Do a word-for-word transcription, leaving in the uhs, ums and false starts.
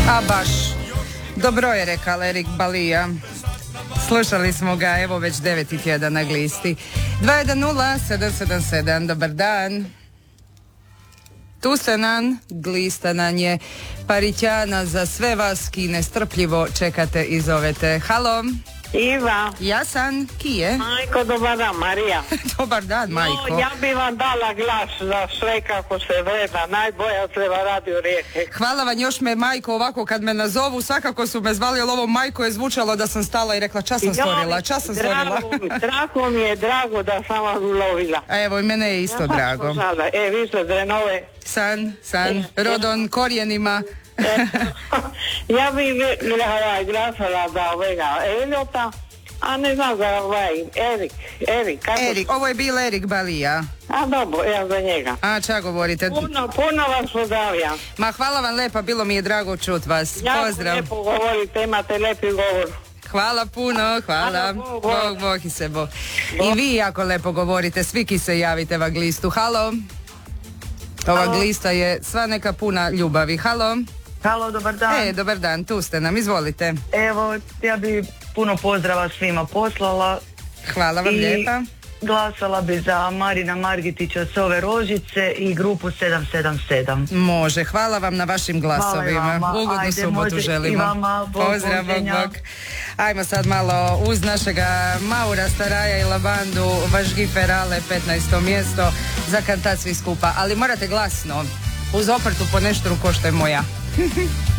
A baš, dobro je rekao Erik Balija. Slušali smo ga, evo već deveti tjedan na glisti. dva jedan nula sedam sedam sedam, dobar dan. Tu se nam, glista nam je Paritjana za sve vas ki nestrpljivo čekate i zovete. Halo. Iva. Ja sam, kije? Majko, dobar dan, Marija. Dobar dan, majko. No, ja bi vam dala glas za sve kako se vreda, najbolja treba radio Rijeke. Hvala vam, još me majko ovako kad me nazovu, svakako su me zvali, ali ovo majko je zvučalo da sam stala i rekla čas sam stvorila, čas sam stvorila. Drago mi je, drago da sam vas ulovila. A evo i mene je isto ja, drago. Sada, e, vi ste drenove. San, san, rodon, korijenima. Ja bi glasala za ovega Eliota, a ne znam za ovaj Erik, Erik, kako? Erik, ovo je bil Erik Balija. A dobro, ja za njega. A ča govorite? Puno, puno vas pozdravljam. Ma hvala vam lepa, bilo mi je drago čut vas. Jako Pozdrav. lijepo govorite, imate lepi govor. Hvala puno, hvala. Bog, Bog, Bog. Bog i se Bog. I vi jako lepo govorite, svi ki se javite va glistu. Halo. Ova Halo. glista je sva neka puna ljubavi. Halo. Halo, dobar dan. E, dobar dan, tu ste nam, izvolite. Evo, ja bi puno pozdrava svima poslala. Hvala vam i lijepa. glasala bi za Marina Margitića s ove Rožice i grupu sedam sedam sedam. Može, hvala vam na vašim glasovima. Hvala i vama. Ugodnu Ajde, subotu može želimo. i vama. Bog, Pozdrav, bog, boljenja. bog. Ajmo sad malo uz našega Maura Staraja i Labandu, Važgi Ferale, petnaesto mjesto za kantat svi skupa. Ali morate glasno, uz oprtu po neštru ko što je moja.